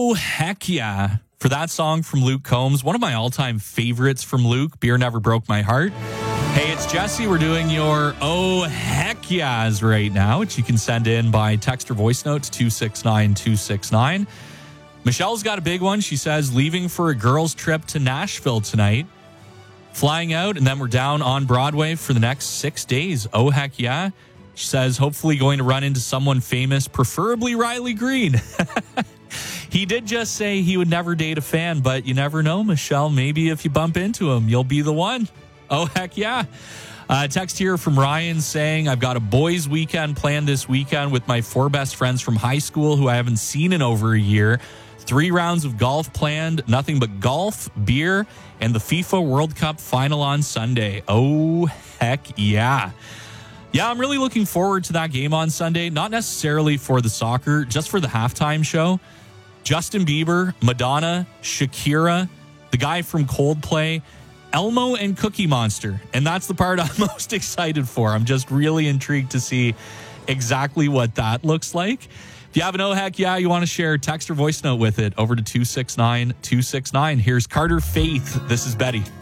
Oh, heck yeah. For that song from Luke Combs, one of my all-time favorites from Luke, Beer Never Broke My Heart. Hey, it's Jesse. We're doing your oh, heck yeahs right now, which you can send in by text or voice note to 269-269. Michelle's got a big one. She says, leaving for a girls' trip to Nashville tonight. Flying out, and then we're down on Broadway for the next 6 days. Oh, heck yeah. She says, hopefully going to run into someone famous, preferably Riley Green. He did just say he would never date a fan, but you never know, Michelle. Maybe if you bump into him, you'll be the one. Oh, heck yeah. Text here from Ryan saying, I've got a boys' weekend planned this weekend with my 4 best friends from high school who I haven't seen in over a year. 3 rounds of golf planned, nothing but golf, beer, and the FIFA World Cup final on Sunday. Oh, heck yeah. Yeah, I'm really looking forward to that game on Sunday. Not necessarily for the soccer, just for the halftime show. Justin Bieber, Madonna, Shakira, the guy from Coldplay, Elmo, and Cookie Monster. And that's the part I'm most excited for. I'm just really intrigued to see exactly what that looks like. If you have an oh heck yeah you want to share, text or voice note with it over to 269-269. Here's Carter Faith. This is Betty.